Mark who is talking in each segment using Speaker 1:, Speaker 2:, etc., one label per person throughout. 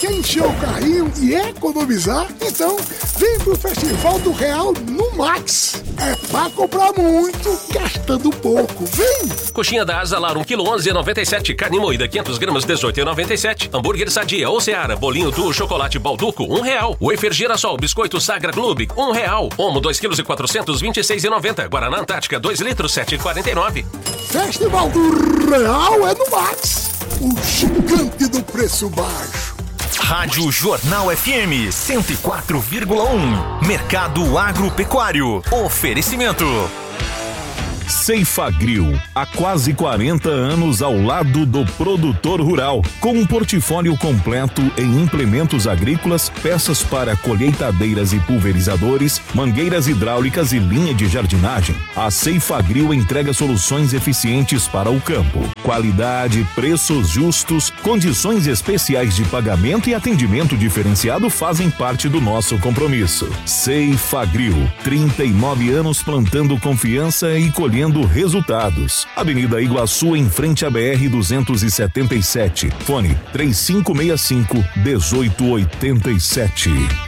Speaker 1: Quer encher o carrinho e economizar? Então, vem pro Festival do Real no Max. É pra comprar muito, gastando pouco. Vem!
Speaker 2: Coxinha da Asa Lar, 1 kg 11,97. Carne moída, 500 gramas, 18,97. Hambúrguer Sadia ou Seara, bolinho do chocolate Balduco, R$1. Wafer Girassol, biscoito Sagra Clube, R$1. Omo, 2 kg e 400, 26,90. Guaraná Antártica, 2 litros, 7,49.
Speaker 1: Festival do Real é no Max. O gigante do preço baixo.
Speaker 3: Rádio Jornal FM 104,1. Mercado Agropecuário. Oferecimento. Ceifagrill, há quase 40 anos ao lado do produtor rural, com um portfólio completo em implementos agrícolas, peças para colheitadeiras e pulverizadores, mangueiras hidráulicas e linha de jardinagem. A Ceifagrill entrega soluções eficientes para o campo. Qualidade, preços justos, condições especiais de pagamento e atendimento diferenciado fazem parte do nosso compromisso. Ceifagrill, 39 anos plantando confiança e colhendo resultados. Avenida Iguaçu, em frente à BR-277. Fone 3565-1887.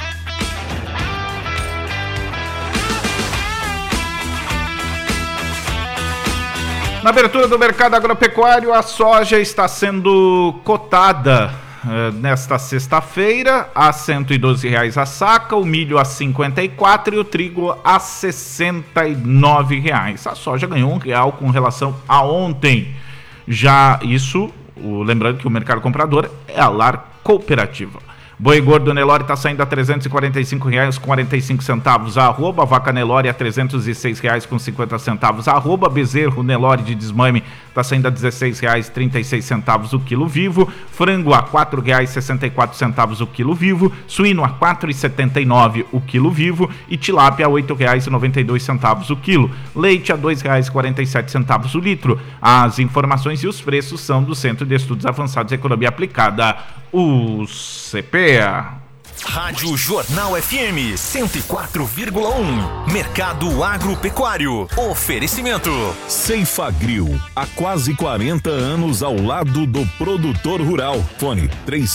Speaker 4: Na abertura do mercado agropecuário, a soja está sendo cotada nesta sexta-feira a R$112 a saca, o milho a R$54 e o trigo a R$69. A soja ganhou R$1 com relação a ontem. Já isso, lembrando que o mercado comprador é a Lar Cooperativa. Boi gordo Nelore está saindo a R$345,45 a arroba. Vaca Nelore a R$306,50 a arroba. Bezerro Nelore de desmame está saindo a R$16,36 o quilo vivo. Frango a R$4,64 o quilo vivo. Suíno a R$4,79 o quilo vivo. E tilápia a R$8,92 o quilo. Leite a R$2,47 o litro. As informações e os preços são do Centro de Estudos Avançados de Economia Aplicada, o CPEA.
Speaker 3: Rádio Jornal FM 104,1. Mercado Agropecuário. Oferecimento. Ceifagrill, há quase 40 anos ao lado do produtor rural. Fone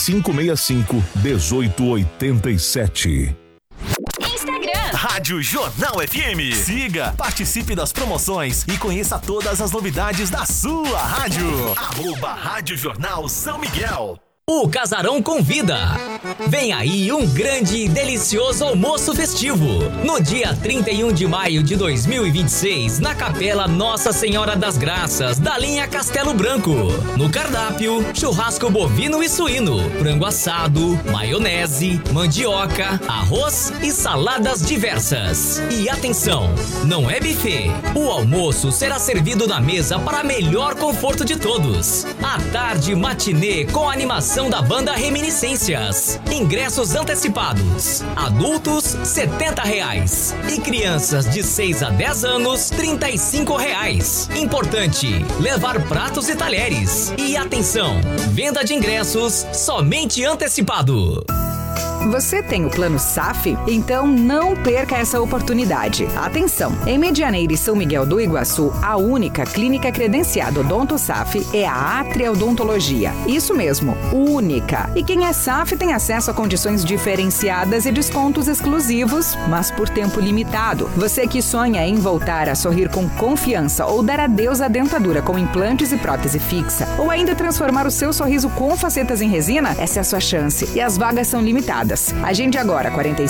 Speaker 3: 3565-1887. Instagram. Rádio Jornal FM. Siga, participe das promoções e conheça todas as novidades da sua rádio. @Rádio Jornal São Miguel.
Speaker 5: O Casarão convida. Vem aí um grande e delicioso almoço festivo. No dia 31 de maio de 2026, na Capela Nossa Senhora das Graças, da linha Castelo Branco. No cardápio, churrasco bovino e suíno, frango assado, maionese, mandioca, arroz e saladas diversas. E atenção, não é buffet. O almoço será servido na mesa para melhor conforto de todos. À tarde, matinê com animação da banda Reminiscências. Ingressos antecipados. Adultos, R$70. E crianças de 6 a 10 anos, R$35. Importante, levar pratos e talheres. E atenção, venda de ingressos somente antecipado.
Speaker 6: Você tem o plano SAF? Então não perca essa oportunidade. Atenção! Em Medianeira e São Miguel do Iguaçu, a única clínica credenciada Odonto SAF é a Atria Odontologia. Isso mesmo, única. E quem é SAF tem acesso a condições diferenciadas e descontos exclusivos, mas por tempo limitado. Você que sonha em voltar a sorrir com confiança ou dar adeus à dentadura com implantes e prótese fixa, ou ainda transformar o seu sorriso com facetas em resina, essa é a sua chance. E as vagas são limitadas. Agende agora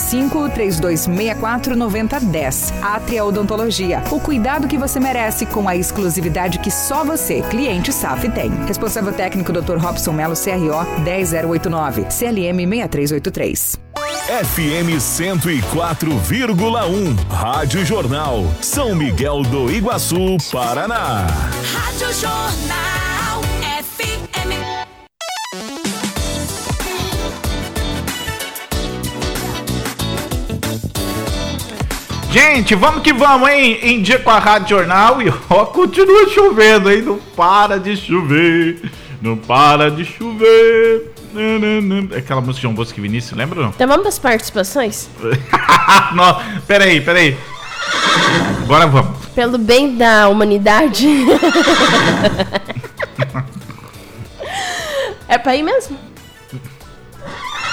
Speaker 6: 45-3264-9010. Atria Odontologia. O cuidado que você merece com a exclusividade que só você, cliente SAF, tem. Responsável técnico Dr. Robson Melo, CRO 10089, CLM 6383.
Speaker 3: FM 104,1. Rádio Jornal São Miguel do Iguaçu, Paraná.
Speaker 7: Rádio Jornal FM.
Speaker 4: Gente, vamos que vamos, hein? Em dia com a Rádio Jornal e ó, continua chovendo, hein? Não para de chover, não para de chover. Aquela música de João Bosco e Vinícius, lembra não?
Speaker 8: Então vamos para as participações?
Speaker 4: Não, peraí. Agora vamos.
Speaker 8: Pelo bem da humanidade. É pra ir mesmo?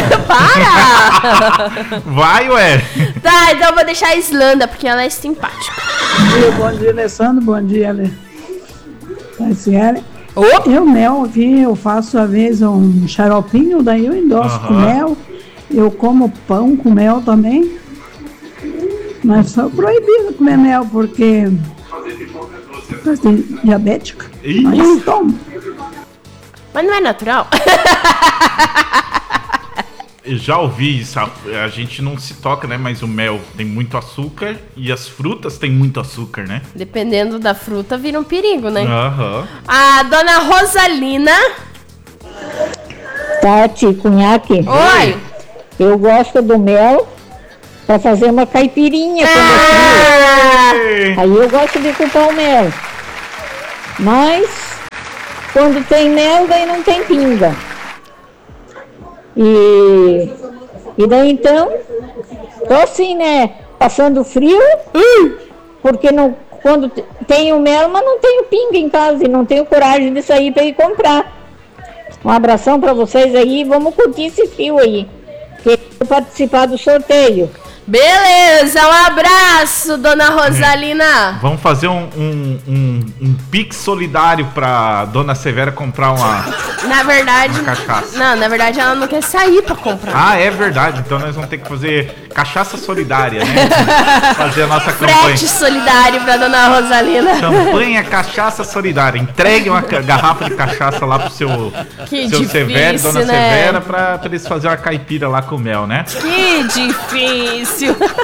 Speaker 8: Para!
Speaker 4: Vai, ué.
Speaker 8: Tá, então eu vou deixar a Islanda, porque ela é simpática.
Speaker 9: Bom dia, Alessandro. Bom dia, Franciele. Eu, mel aqui, eu faço às vezes um xaropinho, daí eu endosso com mel. Eu como pão com mel também. Mas sou proibido comer mel, porque eu tenho diabética. Aí eu não tomo.
Speaker 8: Mas não é natural?
Speaker 4: Eu já ouvi isso, a gente não se toca, né? Mas o mel tem muito açúcar e as frutas têm muito açúcar, né?
Speaker 8: Dependendo da fruta, vira um perigo, né?
Speaker 4: Aham.
Speaker 8: A dona Rosalina.
Speaker 10: Tati, cunhaque.
Speaker 8: Oi.
Speaker 10: Eu gosto do mel pra fazer uma caipirinha. Aí eu gosto de culpar o mel. Mas quando tem mel, daí não tem pinga. E daí então, tô assim, né, passando frio, porque não, quando tenho mel, mas não tenho pinga em casa e não tenho coragem de sair para ir comprar. Um abração para vocês aí, vamos curtir esse frio aí, quero participar do sorteio.
Speaker 8: Beleza, um abraço, dona Rosalina.
Speaker 4: Vamos fazer um pix solidário pra dona Severa comprar uma cachaça.
Speaker 8: Não, na verdade ela não quer sair pra comprar.
Speaker 4: Ah, é verdade. Então nós vamos ter que fazer cachaça solidária, né? Fazer a nossa campanha.
Speaker 8: Frete solidário pra dona Rosalina.
Speaker 4: Campanha cachaça solidária. Entregue uma garrafa de cachaça lá pro seu
Speaker 8: difícil,
Speaker 4: Severo, dona
Speaker 8: né?
Speaker 4: Severa, pra eles fazerem uma caipira lá com mel, né?
Speaker 8: Que difícil.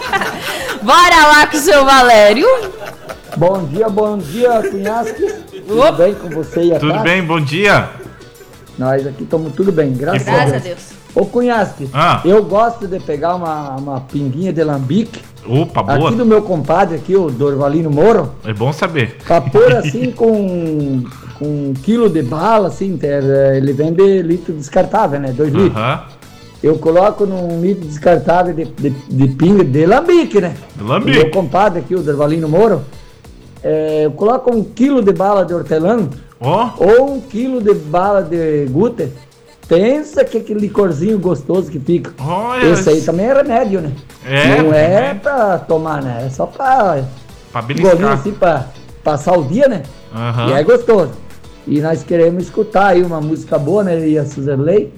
Speaker 8: Bora lá com o seu Valério.
Speaker 11: Bom dia, Cunhasque. Tudo bem com você e a
Speaker 4: Tudo
Speaker 11: Tati?
Speaker 4: bem, bom dia.
Speaker 11: Nós aqui estamos tudo bem, graças a Deus. Ô Cunhasque, eu gosto de pegar uma pinguinha de lambique.
Speaker 4: Opa, boa.
Speaker 11: Aqui do meu compadre, aqui, o Dorvalino Moro.
Speaker 4: É bom saber.
Speaker 11: Pra pôr assim com 1 quilo de bala, assim, ele vende litro descartável, né? 2 litros. Eu coloco num litro descartável de pinga de lambique, né?
Speaker 4: De lambique.
Speaker 11: Meu compadre aqui, o Dorvalino Moro, eu coloco 1 quilo de bala de hortelã ou 1 quilo de bala de guter. Pensa que aquele licorzinho gostoso que fica. Esse aí também é remédio, né? Não é pra tomar, né? É só pra golinho assim, pra passar o dia, né? E é gostoso. E nós queremos escutar aí uma música boa, né? E a Suzerley.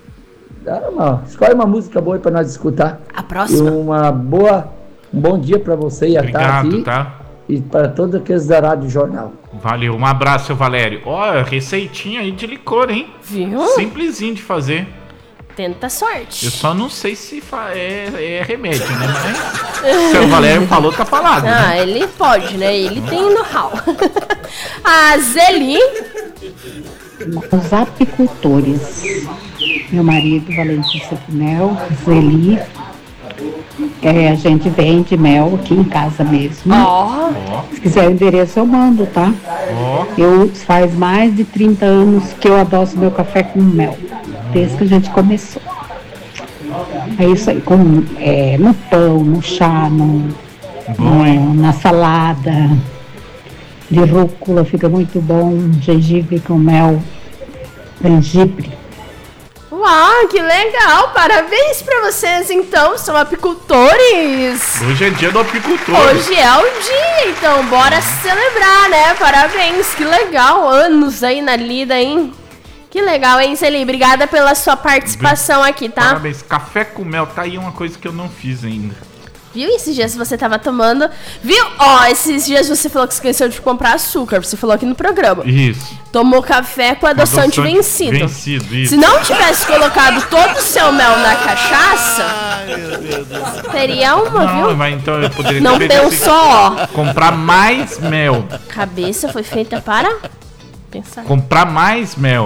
Speaker 11: Escolhe uma música boa aí pra nós escutar.
Speaker 8: A próxima.
Speaker 11: E um bom dia pra você e a Tati.
Speaker 4: Obrigado, tá?
Speaker 11: E para todos aqueles da Rádio Jornal.
Speaker 4: Valeu, um abraço, seu Valério. Ó, receitinha aí de licor, hein?
Speaker 8: Viu?
Speaker 4: Simplesinho de fazer.
Speaker 8: Tenta sorte.
Speaker 4: Eu só não sei se é remédio, né? Mas seu Valério falou, tá falado.
Speaker 8: Ah,
Speaker 4: né?
Speaker 8: ele pode, né? Ele tem know-how. A Zeli.
Speaker 12: Os apicultores. Meu marido, Valentim Sepinel, Zeli. A gente vende mel aqui em casa mesmo. Se quiser o endereço eu mando, tá? Faz mais de 30 anos que eu adoço meu café com mel. Desde que a gente começou. É isso aí, no pão, no chá, na salada de rúcula, fica muito bom. Gengibre com mel, gengibre.
Speaker 8: Uau, que legal! Parabéns pra vocês, então, são apicultores!
Speaker 4: Hoje é dia do apicultor.
Speaker 8: Hoje é o dia, então bora celebrar, né? Parabéns, que legal! Anos aí na lida, hein? Que legal, hein, Celi? Obrigada pela sua participação aqui, tá?
Speaker 4: Parabéns. Café com mel, tá aí uma coisa que eu não fiz ainda.
Speaker 8: Viu? Esses dias você tava tomando... Viu? Esses dias você falou que esqueceu de comprar açúcar. Você falou aqui no programa.
Speaker 4: Isso.
Speaker 8: Tomou café com adoçante vencido.
Speaker 4: Isso.
Speaker 8: Se não tivesse colocado todo o seu mel na cachaça, teria uma, viu?
Speaker 4: Mas então eu poderia
Speaker 8: não pensou,
Speaker 4: comprar mais mel.
Speaker 8: Cabeça foi feita para pensar.
Speaker 4: Comprar mais mel.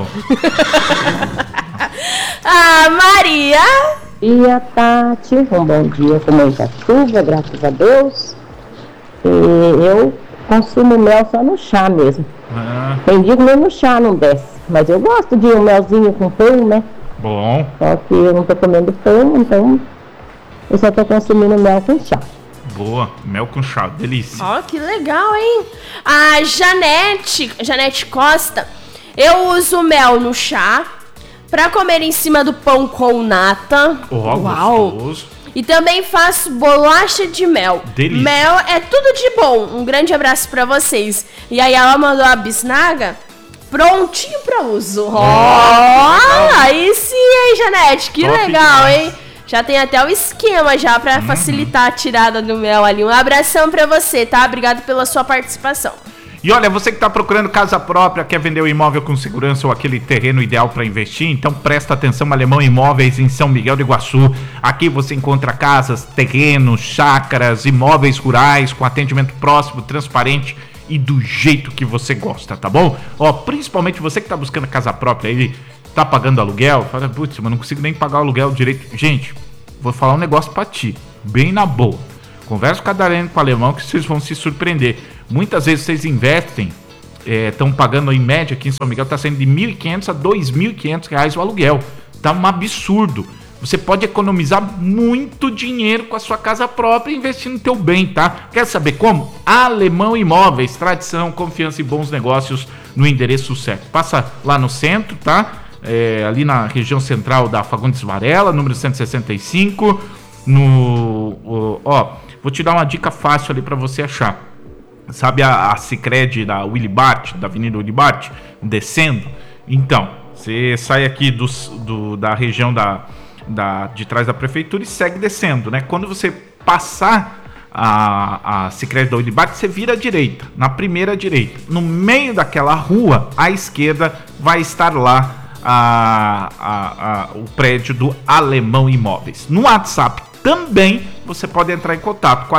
Speaker 8: Maria...
Speaker 10: E a Tati, um bom dia com muita chuva, graças a Deus. E eu consumo mel só no chá mesmo. Tem dia que nem no chá não desce, mas eu gosto de um melzinho com pão, né?
Speaker 4: Bom.
Speaker 10: Só que eu não tô comendo pão, então eu só tô consumindo mel com chá.
Speaker 4: Boa, mel com chá, delícia.
Speaker 8: Que legal, hein? A Janete Costa, eu uso mel no chá, pra comer em cima do pão com nata. Uau! Gostoso. E também faço bolacha de mel. Delícia. Mel é tudo de bom. Um grande abraço pra vocês. E aí ela mandou a bisnaga prontinho pra uso. Aí sim, hein, Janete? Que top, legal, hein? Já tem até o esquema já pra facilitar a tirada do mel ali. Um abração pra você, tá? Obrigado pela sua participação.
Speaker 4: E olha, você que está procurando casa própria, quer vender o imóvel com segurança ou aquele terreno ideal para investir, então presta atenção, Alemão Imóveis em São Miguel do Iguaçu. Aqui você encontra casas, terrenos, chácaras, imóveis rurais com atendimento próximo, transparente e do jeito que você gosta, tá bom? Ó, principalmente você que está buscando casa própria, ele tá pagando aluguel, fala, putz, mas não consigo nem pagar o aluguel direito. Gente, vou falar um negócio para ti, bem na boa. Conversa com a Darlene, com o Alemão, que vocês vão se surpreender. Muitas vezes vocês investem, estão pagando em média aqui em São Miguel, está saindo de R$ 1.500 a R$ 2.500 o aluguel. Tá um absurdo. Você pode economizar muito dinheiro com a sua casa própria investindo no teu bem, tá? Quer saber como? Alemão Imóveis, tradição, confiança e bons negócios no endereço certo. Passa lá no centro, tá? Ali na região central da Fagundes Varela, número 165. Vou te dar uma dica fácil ali para você achar. Sabe a Sicredi da Willy Bart, da Avenida Willy Bart, descendo? Então, você sai aqui da região de trás da prefeitura e segue descendo, né? Quando você passar a Sicredi da Willy Bart, você vira à direita, na primeira direita. No meio daquela rua, à esquerda, vai estar lá o prédio do Alemão Imóveis. No WhatsApp também você pode entrar em contato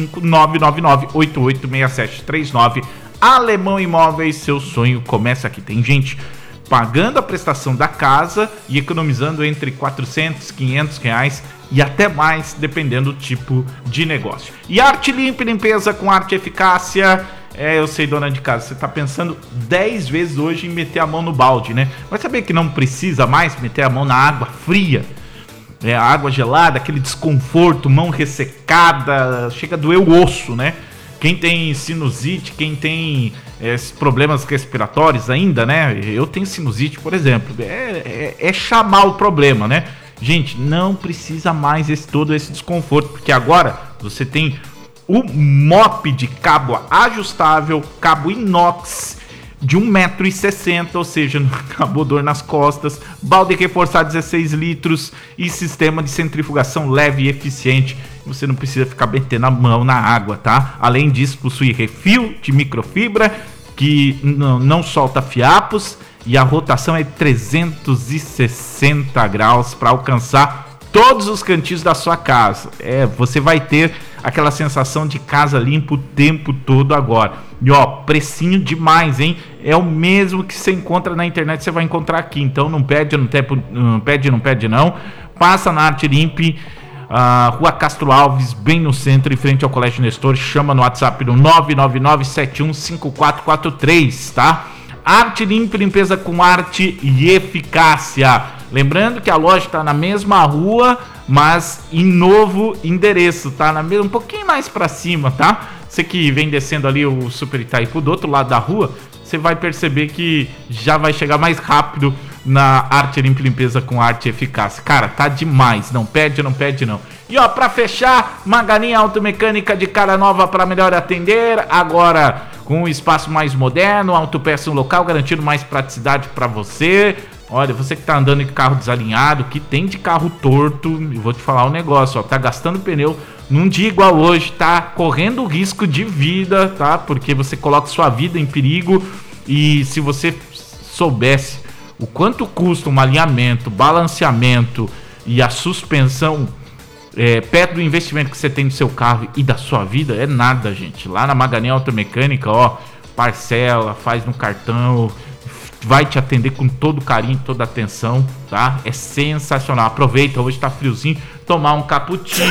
Speaker 4: 45999886739. Alemão Imóveis, seu sonho começa aqui. Tem gente pagando a prestação da casa e economizando entre R$400, R$500 e até mais, dependendo do tipo de negócio. E Arte Limpa e Limpeza com Arte Eficácia. Eu sei, dona de casa, você tá pensando 10 vezes hoje em meter a mão no balde, né? Mas saber que não precisa mais meter a mão na água fria, a água gelada, aquele desconforto, mão ressecada, chega a doer o osso, né? Quem tem sinusite, quem tem problemas respiratórios ainda, né? Eu tenho sinusite, por exemplo, é chamar o problema, né? Gente, não precisa mais todo esse desconforto, porque agora você tem o mop de cabo ajustável, cabo inox de 1,60 m, ou seja, não acabou dor nas costas, balde reforçado 16 litros e sistema de centrifugação leve e eficiente. Você não precisa ficar metendo a mão na água, tá? Além disso, possui refil de microfibra que não solta fiapos e a rotação é 360 graus para alcançar todos os cantinhos da sua casa. Você vai ter aquela sensação de casa limpa o tempo todo agora. E precinho demais, hein? É o mesmo que você encontra na internet, você vai encontrar aqui. Então não pede, não. Passa na Arte Limpe, Rua Castro Alves, bem no centro, em frente ao Colégio Nestor. Chama no WhatsApp no 999715443, tá? Arte Limpe, limpeza com arte e eficácia. Lembrando que a loja está na mesma rua, mas em novo endereço, tá? Um pouquinho mais para cima, tá? Você que vem descendo ali o Super Itaipu do outro lado da rua, você vai perceber que já vai chegar mais rápido na Arte Limpa Limpeza com Arte Eficácia. Cara, tá demais, não pede não. E pra fechar, Maganinha Automecânica de cara nova para melhor atender, agora com um espaço mais moderno, autopeça um local, garantindo mais praticidade para você. Olha, você que tá andando de carro desalinhado, que tem de carro torto, eu vou te falar um negócio, tá gastando pneu num dia igual hoje, tá correndo risco de vida, tá? Porque você coloca sua vida em perigo. E se você soubesse o quanto custa um alinhamento, balanceamento e a suspensão perto do investimento que você tem no seu carro e da sua vida, é nada, gente. Lá na Maganinha Automecânica, parcela, faz no cartão, vai te atender com todo carinho, toda atenção, tá? É sensacional. Aproveita, hoje tá friozinho, tomar um cappuccino.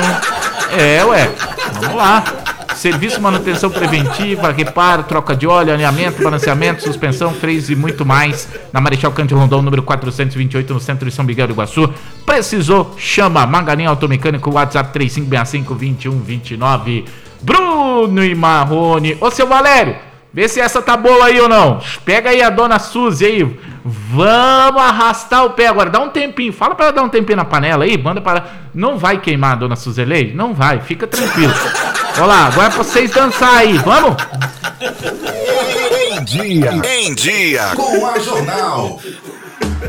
Speaker 4: Vamos lá. Serviço, manutenção preventiva, reparo, troca de óleo, alinhamento, balanceamento, suspensão, freios e muito mais. Na Marechal Cândido Rondon, número 428, no centro de São Miguel do Iguaçu. Precisou, chama Maganinha Automecânico, WhatsApp 3565-2129. Bruno e Marrone. Ô, seu Valério, vê se essa tá boa aí ou não. Pega aí a dona Suzy aí. Vamos arrastar o pé agora. Dá um tempinho. Fala pra ela dar um tempinho na panela aí. Manda para ela. Não vai queimar, dona Suzeleide? Não vai. Fica tranquilo. Olha lá. Agora é pra vocês dançar aí. Vamos?
Speaker 3: Em dia com a Jornal.